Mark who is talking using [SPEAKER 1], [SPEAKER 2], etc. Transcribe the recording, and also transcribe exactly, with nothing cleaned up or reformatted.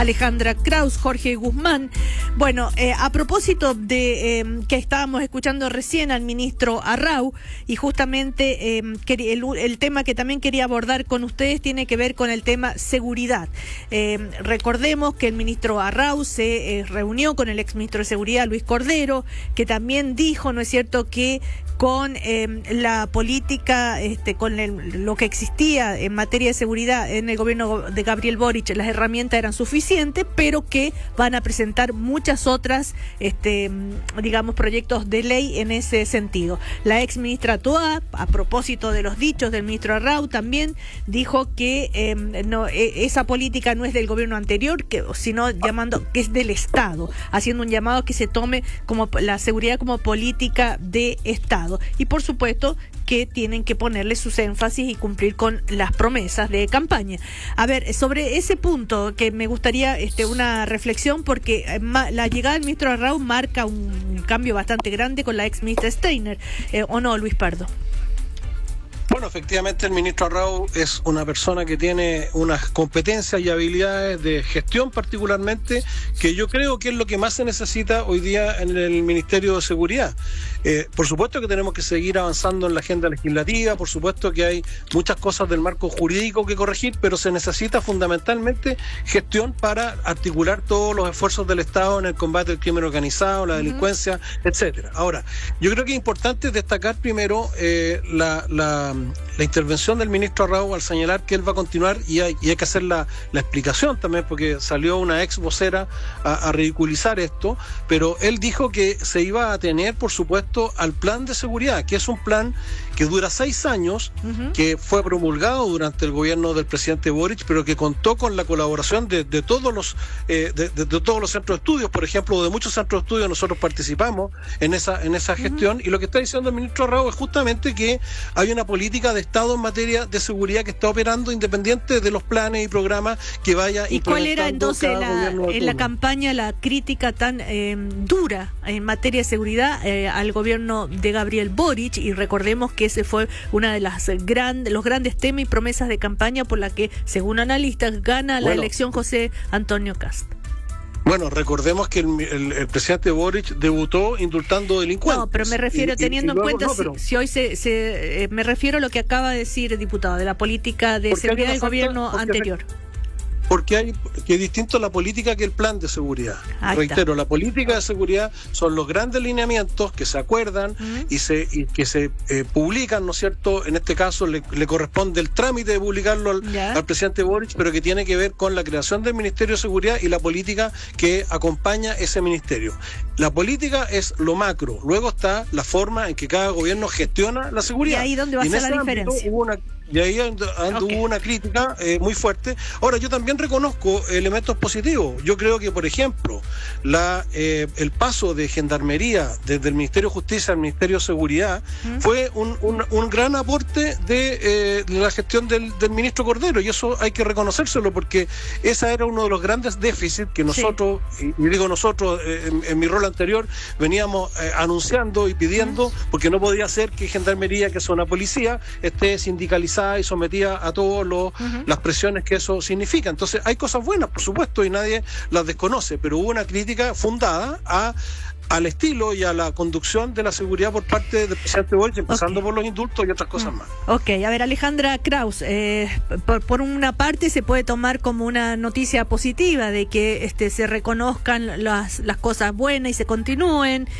[SPEAKER 1] Alejandra Kraus, Jorge Guzmán. Bueno, eh, a propósito de eh, que estábamos escuchando recién al ministro Arrau, y justamente eh, el, el tema que también quería abordar con ustedes tiene que ver con el tema seguridad. Eh, recordemos que el ministro Arrau se eh, reunió con el exministro de Seguridad, Luis Cordero, que también dijo, ¿no es cierto?, que con eh, la política, este, con el, lo que existía en materia de seguridad en el gobierno de Gabriel Boric, las herramientas eran suficientes, pero que van a presentar muchas otras, este, digamos, proyectos de ley en ese sentido. La ex ministra Toá, a propósito de los dichos del ministro Arrau, también dijo que eh, no, eh, esa política no es del gobierno anterior, que, sino llamando que es del Estado, haciendo un llamado que se tome como la seguridad como política de Estado. Y por supuesto que tienen que ponerle sus énfasis y cumplir con las promesas de campaña. A ver, sobre ese punto que me gustaría este, una reflexión, porque eh, ma, la llegada del ministro Arrau marca un, un cambio bastante grande con la ex ministra Steiner, eh, ¿o no, Luis Pardo?
[SPEAKER 2] Bueno, efectivamente el ministro Arrau es una persona que tiene unas competencias y habilidades de gestión particularmente, que yo creo que es lo que más se necesita hoy día en el Ministerio de Seguridad. Eh, por supuesto que tenemos que seguir avanzando en la agenda legislativa, por supuesto que hay muchas cosas del marco jurídico que corregir, pero se necesita fundamentalmente gestión para articular todos los esfuerzos del Estado en el combate al crimen organizado, la delincuencia, uh-huh. etcétera. Ahora, yo creo que es importante destacar primero eh, la... la la intervención del ministro Arrau al señalar que él va a continuar, y hay, y hay que hacer la, la explicación también, porque salió una ex vocera a, a ridiculizar esto, pero él dijo que se iba a atener, por supuesto, al plan de seguridad, que es un plan que dura seis años, uh-huh. que fue promulgado durante el gobierno del presidente Boric, pero que contó con la colaboración de, de todos los eh, de, de, de todos los centros de estudios, por ejemplo, de muchos centros de estudios nosotros participamos en esa en esa gestión, uh-huh. y lo que está diciendo el ministro Arrau es justamente que hay una política de Estado en materia de seguridad que está operando independiente de los planes y programas que vaya
[SPEAKER 1] implementando. ¿Y cuál era entonces la, en la campaña la crítica tan eh, dura en materia de seguridad eh, al gobierno de Gabriel Boric? Y recordemos que ese fue una de las grandes los grandes temas y promesas de campaña por la que, según analistas, gana la bueno, elección José Antonio Kast.
[SPEAKER 2] Bueno, recordemos que el, el, el presidente Boric debutó indultando delincuentes.
[SPEAKER 1] No, pero me refiero, y, teniendo y, y luego, en cuenta, no, pero... si, si hoy se... se eh, me refiero a lo que acaba de decir el diputado, de la política de seguridad del gobierno anterior.
[SPEAKER 2] Porque hay que es distinto la política que el plan de seguridad. Ahí Reitero, está. La política de seguridad son los grandes lineamientos que se acuerdan uh-huh. y se y que se eh, publican, ¿no es cierto? En este caso le, le corresponde el trámite de publicarlo al, al presidente Boric, pero que tiene que ver con la creación del Ministerio de Seguridad y la política que acompaña ese ministerio. La política es lo macro, luego está la forma en que cada gobierno gestiona la seguridad.
[SPEAKER 1] ¿Y ahí dónde va a ser la diferencia?
[SPEAKER 2] Hubo una Y ahí ando, ando okay. hubo una crítica eh, muy fuerte. Ahora, yo también reconozco elementos positivos. Yo creo que, por ejemplo, la eh, el paso de Gendarmería desde el Ministerio de Justicia al Ministerio de Seguridad ¿Mm? fue un, un, un gran aporte de eh, la gestión del, del ministro Cordero, y eso hay que reconocérselo, porque ese era uno de los grandes déficits que nosotros, sí. y, y digo nosotros, eh, en, en mi rol anterior, veníamos eh, anunciando y pidiendo, ¿Mm? porque no podía ser que Gendarmería, que es una policía, esté sindicalizada y sometida a todas uh-huh. las presiones que eso significa. Entonces hay cosas buenas, por supuesto, y nadie las desconoce, pero hubo una crítica fundada a al estilo y a la conducción de la seguridad por parte del presidente Boric, empezando okay. por los indultos y otras cosas mm. más.
[SPEAKER 1] Ok, a ver, Alejandra Kraus, eh, por, por una parte se puede tomar como una noticia positiva de que este se reconozcan las, las cosas buenas y se continúen,